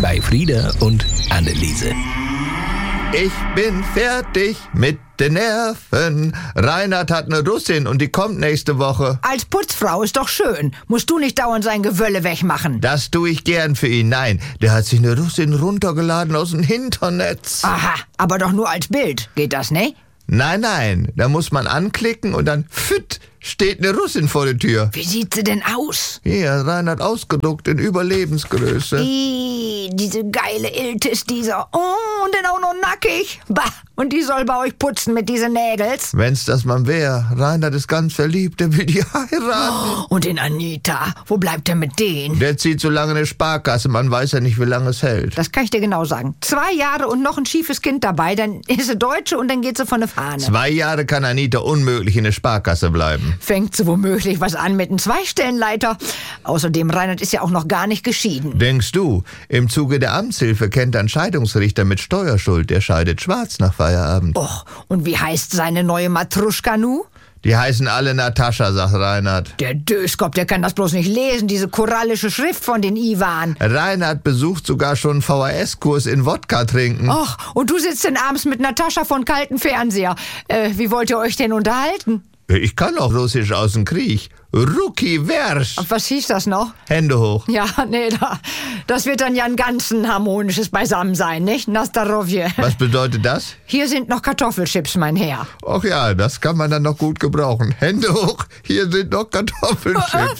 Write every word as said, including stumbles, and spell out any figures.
bei Frieda und Anneliese. Ich bin fertig mit den Nerven. Reinhard hat eine Russin und die kommt nächste Woche. Als Putzfrau ist doch schön. Musst du nicht dauernd sein Gewölle wegmachen. Das tue ich gern für ihn. Nein, der hat sich eine Russin runtergeladen aus dem Internetz. Aha, aber doch nur als Bild. Geht das, ne? Nein, nein, da muss man anklicken und dann pfütt, steht eine Russin vor der Tür. Wie sieht sie denn aus? Hier, Reinhard ausgedruckt in Überlebensgröße. Ih, diese geile Iltis, dieser. Oh, und dann auch noch nackig. Bah, und die soll bei euch putzen mit diesen Nägels. Wenn's das mal wär. Reinhard ist ganz verliebt, der will die heiraten. Und den Anita, wo bleibt er mit denen? Der zieht so lange eine Sparkasse, man weiß ja nicht, wie lange es hält. Das kann ich dir genau sagen. Zwei Jahre und noch ein schiefes Kind dabei, dann ist sie Deutsche und dann geht sie von der Fahne. Zwei Jahre kann Anita unmöglich in der Sparkasse bleiben. Fängt sie womöglich was an mit einem Zweistellenleiter. Außerdem, Reinhard ist ja auch noch gar nicht geschieden. Denkst du, im Zuge der Amtshilfe kennt ein Scheidungsrichter mit Steuerschuld, der scheidet schwarz nach Feierabend. Och, und wie heißt seine neue Matruschka nu? Die heißen alle Natascha, sagt Reinhard. Der Döskop, der kann das bloß nicht lesen, diese korallische Schrift von den Iwan. Reinhard besucht sogar schon einen V H S-Kurs in Wodka trinken. Och, und du sitzt denn abends mit Natascha von kalten Fernseher. Äh, wie wollt ihr euch denn unterhalten? Ich kann auch Russisch aus dem Krieg. Ruki Versch. Was hieß das noch? Hände hoch. Ja, nee, da, das wird dann ja ein ganz ein harmonisches Beisammensein, nicht? Nastarovje. Was bedeutet das? Hier sind noch Kartoffelchips, mein Herr. Ach ja, das kann man dann noch gut gebrauchen. Hände hoch, hier sind noch Kartoffelchips.